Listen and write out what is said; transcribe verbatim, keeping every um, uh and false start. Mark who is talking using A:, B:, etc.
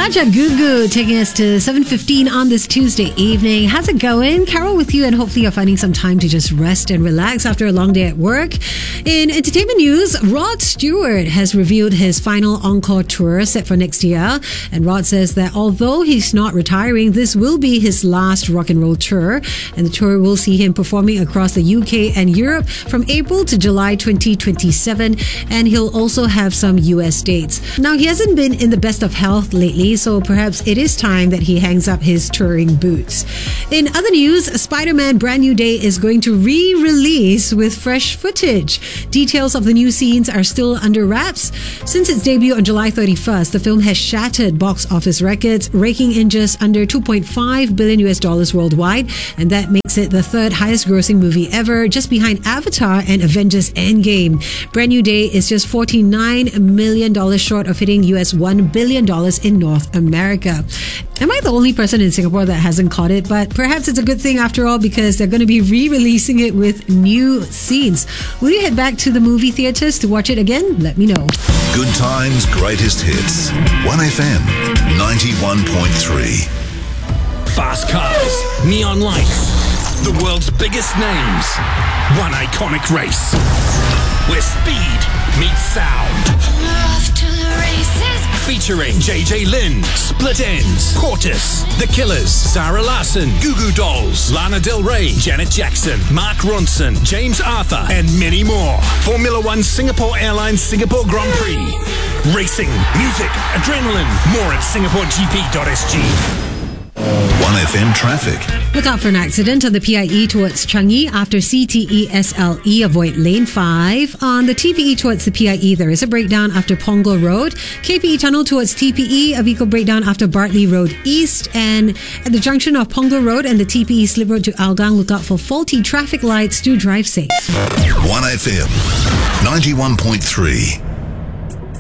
A: Raja Gugu taking us to seven fifteen on this Tuesday evening. How's it going? Carol with you, and hopefully you're finding some time to just rest and relax after a long day at work. In entertainment news, Rod Stewart has revealed his final encore tour set for next year. And Rod says that although he's not retiring, this will be his last rock and roll tour. And the tour will see him performing across the U K and Europe from April to July twenty twenty-seven. And he'll also have some U S dates. Now, he hasn't been in the best of health lately, so perhaps it is time that he hangs up his touring boots. In other news, Spider-Man Brand New Day is going to re-release with fresh footage. Details of the new scenes are still under wraps. Since its debut on July thirty-first, the film has shattered box office records, raking in just under two point five billion U S dollars worldwide, and that makes it the third highest grossing movie ever, just behind Avatar and Avengers Endgame. Brand New Day is just forty-nine million dollars short of hitting U S one billion dollars in North America. Am I the only person in Singapore that hasn't caught it? But perhaps it's a good thing after all, because they're going to be re-releasing it with new scenes. Will you head back to the movie theatres to watch it again? Let me know.
B: Good times, greatest hits. one F M ninety-one point three.
C: Fast cars, neon lights, the world's biggest names. One iconic race where speed meets sound.
D: Off to the races.
C: Featuring J J Lin, Split Enz, Cortus, The Killers, Sarah Larson, Goo Goo Dolls, Lana Del Rey, Janet Jackson, Mark Ronson, James Arthur, and many more. Formula One Singapore Airlines Singapore Grand Prix. Racing, music, adrenaline. More at singapore g p dot s g.
B: one F M traffic.
A: Look out for an accident on the P I E towards Changi after C T E S L E. Avoid lane five. On the T P E towards the P I E, there is a breakdown after Punggol Road. K P E Tunnel towards T P E, a vehicle breakdown after Bartley Road East. And at the junction of Punggol Road and the T P E Slip Road to Hougang, look out for faulty traffic lights. Do drive safe.
B: one F M ninety-one point three.